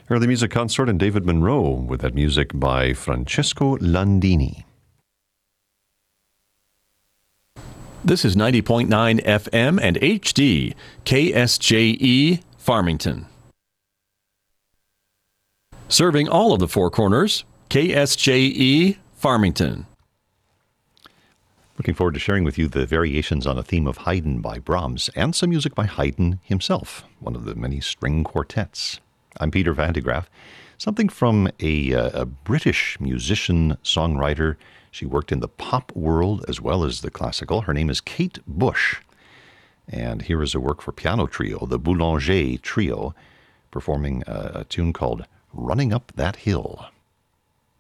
Early music consort and David Monroe with that music by Francesco Landini. This is 90.9 FM and HD, KSJE, Farmington. Serving all of the Four Corners, KSJE, Farmington. Looking forward to sharing with you the variations on a theme of Haydn by Brahms and some music by Haydn himself, one of the many string quartets. I'm Peter Van de Graaff. Something from a British musician, songwriter. She worked in the pop world as well as the classical. Her name is Kate Bush. And here is a work for piano trio, the Boulanger Trio, performing a tune called Running Up That Hill.